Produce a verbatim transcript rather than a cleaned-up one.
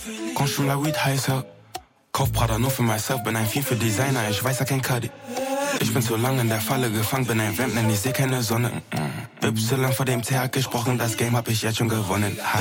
Consume la Weed heißer. Kauf Prada nur für myself, bin ein Vieh für Designer, ich weiß ja kein Cuddy. Ich bin zu lang in der Falle gefangen, bin ein Vamp, denn ich seh keine Sonne. Y vor dem T hat gesprochen, das Game hab ich jetzt schon gewonnen.